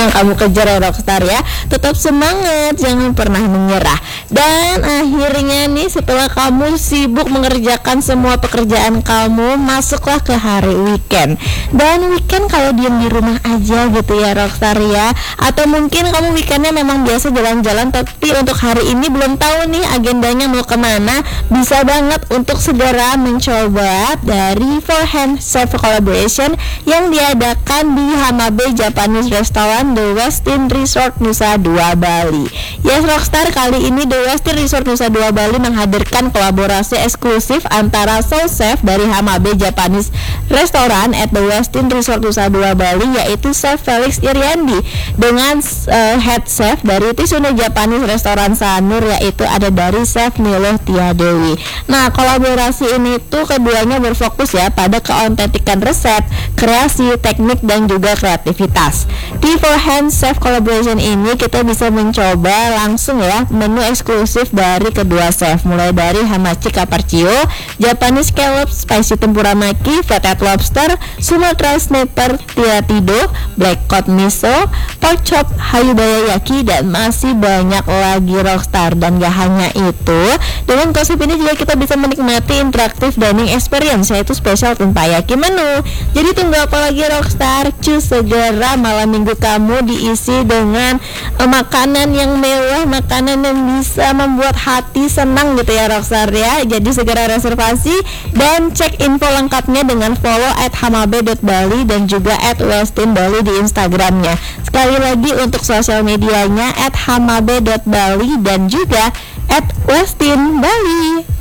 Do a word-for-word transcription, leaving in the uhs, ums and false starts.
yang kamu kejar ya Rockstar ya. Tetap semangat, jangan pernah menyerah. Dan akhirnya nih setelah kamu sibuk mengerjakan semua pekerjaan kamu, masuklah ke hari weekend. Dan weekend kalau diam di rumah aja gitu ya Rockstar ya. Atau mungkin kamu weekendnya memang biasa jalan-jalan, tapi untuk hari ini belum tahu nih agendanya mau kemana, bisa banget untuk segera mencoba dari Forehand Chef Collaboration yang diadakan di Hamabe Japanese Restaurant The Westin Resort Nusa Dua Bali. Yes Rockstar, kali ini The Westin Resort Nusa Dua Bali menghadirkan kolaborasi eksklusif antara Soul Chef dari Hamabe Japanese Restaurant at The Westin Resort Nusa Dua Bali, yaitu Chef Felix Iriandi, dengan uh, head chef dari Tisuno Japanese Restaurant Sanur, yaitu ada dari Chef Nilo Tiadewi. Nah, kolaborasi ini tuh keduanya berfokus ya pada keautentikan resep, kreasi, teknik, dan juga kreativitas. Di Forehand Chef Collaboration ini kita bisa mencoba langsung ya menu eksklusif dari kedua chef, mulai dari hamachi carpaccio, Japanese scallop spicy tempura maki, flathead lobster, Sumatra snapper tiatido, black cod miso, pork chop hayubaya yaki, dan masih banyak lagi Rockstar. Dan gak hanya itu, dengan konsep ini juga kita bisa menikmati interaktif dining experience, yaitu spesial teppanyaki menu. Jadi tunggu apa lagi Rockstar? Cus, segera malam minggu kamu diisi dengan uh, makanan yang mewah, makanan yang bisa membuat hati senang gitu ya Rockstar ya. Jadi segera reservasi dan cek info lengkapnya dengan follow at hamabe dot bali dan juga at westin bali di Instagramnya. Sekali lagi untuk sosial medianya at hamabe dot bali dan juga at westin bali.